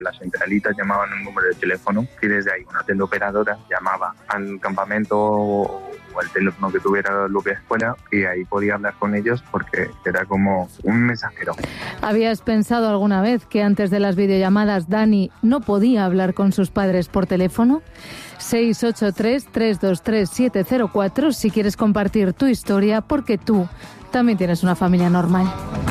Las centralitas llamaban un número de teléfono y desde ahí una teleoperadora llamaba al campamento o al teléfono que tuviera Lupe Escuela y ahí podía hablar con ellos porque era como un mensajero. ¿Habías pensado alguna vez que antes de las videollamadas Dani no podía hablar con sus padres por teléfono? 683-323-704 si quieres compartir tu historia porque tú también tienes una familia normal.